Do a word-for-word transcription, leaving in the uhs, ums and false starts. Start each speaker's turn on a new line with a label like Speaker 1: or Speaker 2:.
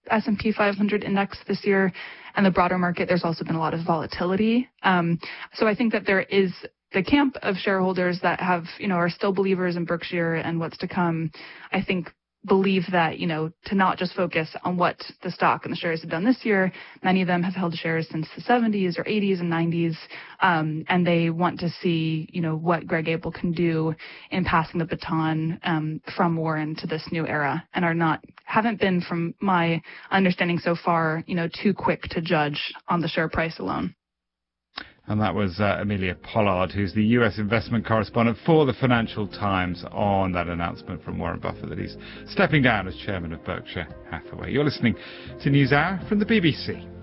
Speaker 1: S and P five hundred index this year and the broader market, there's also been a lot of volatility. Um, so I think that there is the camp of shareholders that have, you know, are still believers in Berkshire and what's to come. I think believe that, you know, to not just focus on what the stock and the shares have done this year. Many of them have held shares since the seventies or eighties and nineties, um, and they want to see, you know, what Greg Abel can do in passing the baton um, from Warren to this new era, and are not, haven't been, from my understanding so far, you know, too quick to judge on the share price alone.
Speaker 2: And that was uh, Amelia Pollard, who's the U S investment correspondent for the Financial Times, on that announcement from Warren Buffett that he's stepping down as chairman of Berkshire Hathaway. You're listening to NewsHour from the B B C.